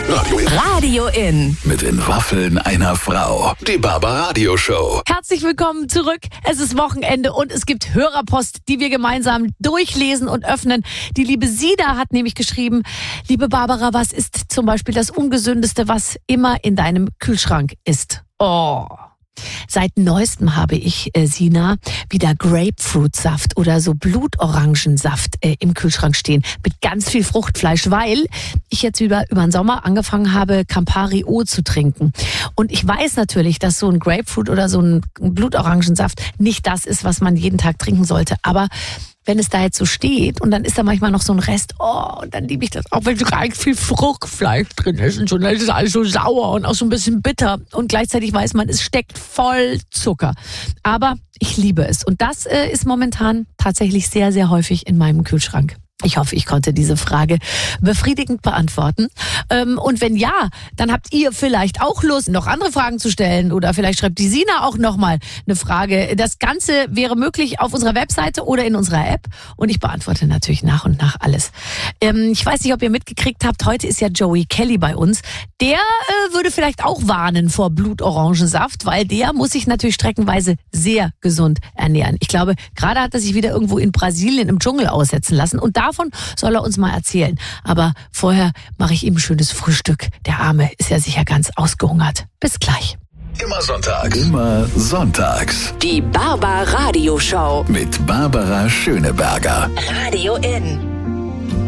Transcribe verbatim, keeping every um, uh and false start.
Radio In. Radio In. Mit den Waffeln einer Frau. Die Barbaradio Show. Herzlich willkommen zurück. Es ist Wochenende und es gibt Hörerpost, die wir gemeinsam durchlesen und öffnen. Die liebe Sida hat nämlich geschrieben: Liebe Barbara, was ist zum Beispiel das Ungesündeste, was immer in deinem Kühlschrank ist? Oh. Seit neuestem habe ich, äh, Sina, wieder Grapefruitsaft oder so Blutorangensaft äh, im Kühlschrank stehen mit ganz viel Fruchtfleisch, weil ich jetzt über, über den Sommer angefangen habe, Campari O zu trinken. Und ich weiß natürlich, dass so ein Grapefruit oder so ein Blutorangensaft nicht das ist, was man jeden Tag trinken sollte. Aber wenn es da jetzt so steht und dann ist da manchmal noch so ein Rest, oh, und dann liebe ich das, auch wenn so ganz viel Fruchtfleisch drin ist und schon, dann ist es alles so sauer und auch so ein bisschen bitter und gleichzeitig weiß man, es steckt voll Zucker. Aber ich liebe es und das äh, ist momentan tatsächlich sehr, sehr häufig in meinem Kühlschrank. Ich hoffe, ich konnte diese Frage befriedigend beantworten. Und wenn ja, dann habt ihr vielleicht auch Lust, noch andere Fragen zu stellen oder vielleicht schreibt die Sina auch nochmal eine Frage. Das Ganze wäre möglich auf unserer Webseite oder in unserer App und ich beantworte natürlich nach und nach alles. Ich weiß nicht, ob ihr mitgekriegt habt, heute ist ja Joey Kelly bei uns. Der äh, würde vielleicht auch warnen vor Blutorangensaft, weil der muss sich natürlich streckenweise sehr gesund ernähren. Ich glaube, gerade hat er sich wieder irgendwo in Brasilien im Dschungel aussetzen lassen und da Davon soll er uns mal erzählen. Aber vorher mache ich ihm ein schönes Frühstück. Der Arme ist ja sicher ganz ausgehungert. Bis gleich. Immer sonntags. Immer sonntags. Die Barbaradio Show. Mit Barbara Schöneberger. Radio In.